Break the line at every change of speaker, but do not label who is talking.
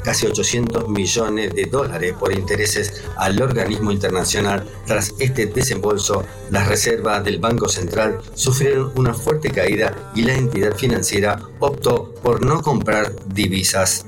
casi 800 millones de dólares por intereses al organismo internacional. Tras este desembolso, las reservas del Banco Central sufrieron una fuerte caída y la entidad financiera optó por no comprar divisas.